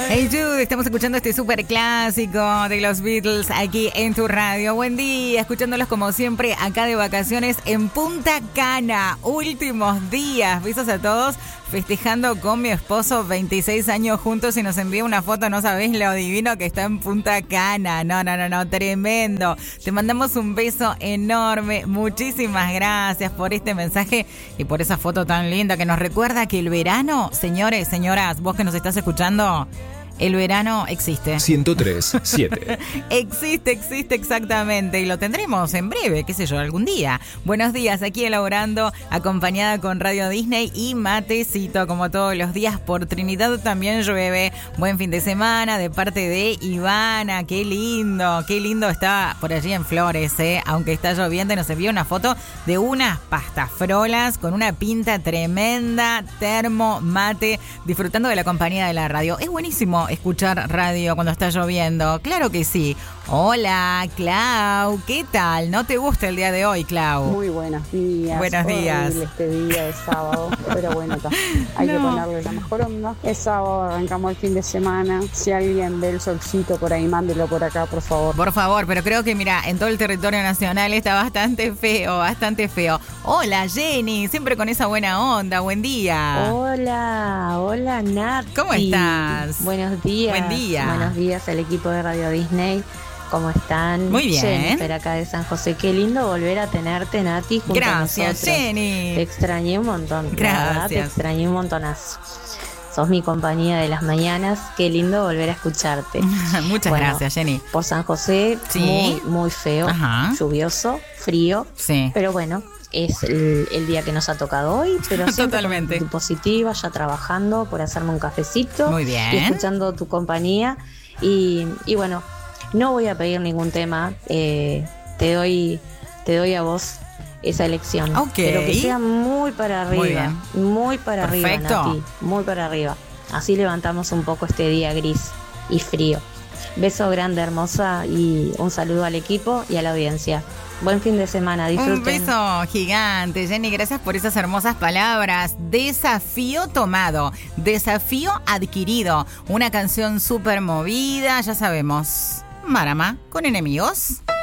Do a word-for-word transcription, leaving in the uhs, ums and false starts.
Hey Jude, estamos escuchando este súper clásico de los Beatles aquí en tu radio. Buen día, escuchándolos como siempre acá de vacaciones en Punta Cana. Últimos días, besos a todos, festejando con mi esposo veintiséis años juntos y nos envía una foto, no sabés lo divino que está en Punta Cana. No, no, no, no, tremendo. Te mandamos un beso enorme. Muchísimas gracias por este mensaje y por esa foto tan linda que nos recuerda que el verano, señores, señoras, vos que nos estás escuchando, el verano existe. ciento tres punto siete. Existe, existe exactamente. Y lo tendremos en breve, qué sé yo, algún día. Buenos días, aquí elaborando, acompañada con Radio Disney y matecito, como todos los días. Por Trinidad también llueve. Buen fin de semana de parte de Ivana. Qué lindo, qué lindo está por allí en Flores, ¿eh? Aunque está lloviendo, nos envió una foto de unas pastafrolas con una pinta tremenda, termo, mate, disfrutando de la compañía de la radio. Es buenísimo escuchar radio cuando está lloviendo. Claro que sí. Hola, Clau. ¿Qué tal? ¿No te gusta el día de hoy, Clau? Muy buenos días. Buenos días. Este día de sábado, pero bueno, está. Hay no. que ponerle la mejor onda. Es sábado, arrancamos el fin de semana. Si alguien ve el solcito por ahí, mándelo por acá, por favor. Por favor, pero creo que, mira, en todo el territorio nacional está bastante feo, bastante feo. Hola, Jenny, siempre con esa buena onda. Buen día. Hola, hola, Nat. ¿Cómo estás? Buenos días. Buen día. Buenos días al equipo de Radio Disney. ¿Cómo están? Muy bien. Jennifer acá de San José. Qué lindo volver a tenerte, Nati, junto Gracias, a nosotros. Jenny. Te extrañé un montón. Gracias. La verdad, te extrañé un montonazo. Sos mi compañía de las mañanas. Qué lindo volver a escucharte. Muchas bueno, gracias, Jenny. Por San José, ¿sí? muy, muy feo. Ajá. Lluvioso, frío. Sí. Pero bueno, es el, el día que nos ha tocado hoy, pero totalmente positiva, ya trabajando por hacerme un cafecito. Muy bien. Y escuchando tu compañía. Y, y bueno, no voy a pedir ningún tema. Eh, te doy, te doy a vos esa elección. Okay. Pero que sea muy para arriba. Muy bien. Muy para Perfecto. arriba, Nati. Muy para arriba. Así levantamos un poco este día gris y frío. Beso grande, hermosa, y un saludo al equipo y a la audiencia. Buen fin de semana, disfruten. Un beso gigante, Jenny, gracias por esas hermosas palabras. Desafío tomado, desafío adquirido. Una canción súper movida, ya sabemos. Marama con enemigos.